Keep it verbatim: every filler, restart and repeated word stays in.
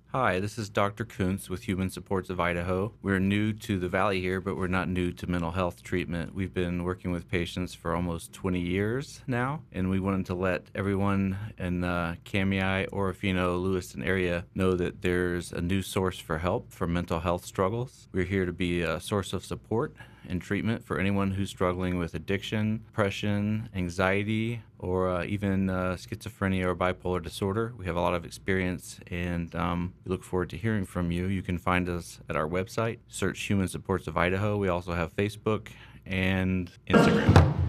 Hi, this is Doctor Kuntz with Human Supports of Idaho. We're new to the Valley here, but we're not new to mental health treatment. We've been working with patients for almost twenty years now, and we wanted to let everyone in the Kamiah, Orofino, Lewiston area know that there's a new source for help for mental health struggles. We're here to be a source of support and treatment for anyone who's struggling with addiction, depression, anxiety, or uh, even uh, schizophrenia or bipolar disorder. We have a lot of experience, and um, we look forward to hearing from you. You can find us at our website, search Human Supports of Idaho. We also have Facebook and Instagram.